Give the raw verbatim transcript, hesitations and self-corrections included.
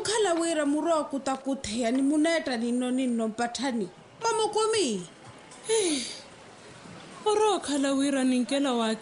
mkhala wira muro kutakuthea ni muneta nino nino mpathani mamokomi Oro khala wira ninkela wa